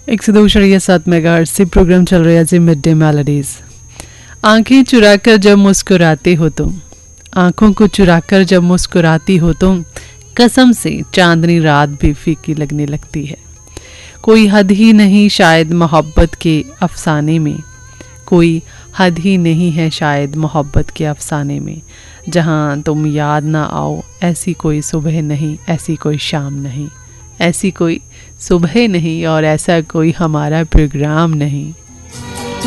102.7 megahertz से programme चल रहा है जी मिड डे मेलोडीज। आंखें चुराकर जब मुस्कुराते हो तुम, आंखों को चुराकर जब मुस्कुराती हो तुम, कसम से चांदनी रात भी फीकी लगने लगती है। कोई हद ही नहीं शायद मोहब्बत के अफसाने में, कोई हद ही नहीं है शायद मोहब्बत के अफसाने में। जहाँ तुम याद ना आओ ऐसी कोई सुबह नहीं, ऐसी कोई शाम नहीं, ऐसी कोई सुबह नहीं और ऐसा कोई हमारा प्रोग्राम नहीं।